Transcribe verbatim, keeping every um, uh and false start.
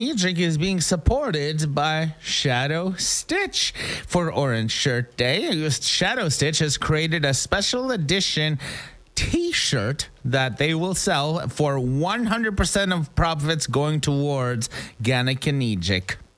Ejik is being supported by Shadow Stitch for Orange Shirt Day. Shadow Stitch has created a special edition t-shirt that they will sell for one hundred percent of profits going towards Ganakin Ejik.